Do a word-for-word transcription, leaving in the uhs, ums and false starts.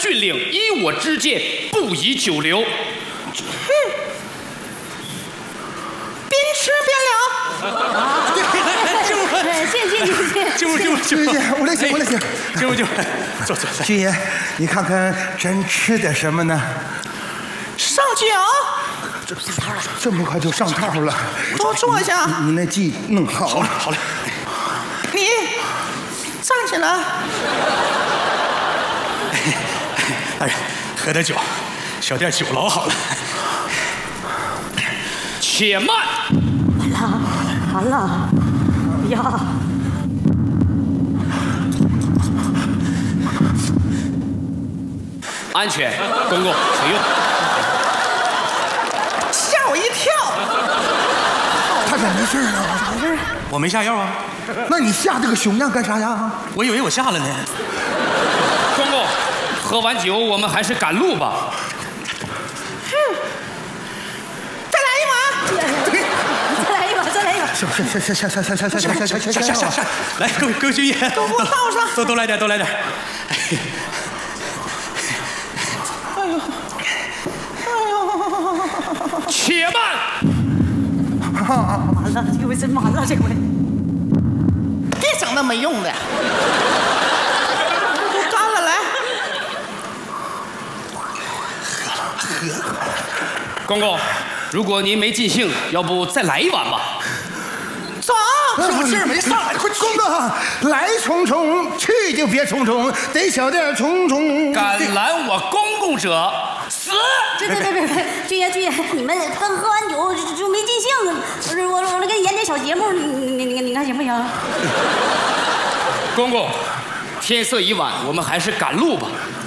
军令，依我之见，不宜久留。嗯， 边吃边聊。啊， 进屋， 谢谢谢谢。 进屋进屋进屋， 我来请我来请。 进屋进屋，坐坐坐。 军爷，你看看朕吃点什么呢？ 上酒。 这这么快就上套了？ 多坐下。 你那计弄好了， 好嘞。 你站起来。 大人，喝点酒，小店酒老好了。 且慢！ 完了，完了！哎呀！ 安全，公公请用。 吓我一跳！ 他咋没事啊？ 没事。 我没下药啊。 那你吓这个熊样干啥呀？ 我以为我下了呢。 公公，喝完酒我们还是赶路吧。 再来一把，再来一把。 下下下下下下下下下下下下下下下！来，各位各位军爷， 都给我倒上， 都都来点，都来点。 哎呦，哎呦！ 且慢！ 完了，这回真完了，这回。别整那没用的。都干了，来。 喝了喝。 公公。如果您没尽兴，要不再来一碗吧？ 走， 什么事没上来？快，公公，来匆匆，去就别匆匆，得小点匆匆。 敢拦我公公者，死！ 别别别别别，军爷军爷，你们刚喝完酒就就没尽兴，不是我我给你演点小节目，你你你你看行不行？ 公公，天色已晚，我们还是赶路吧。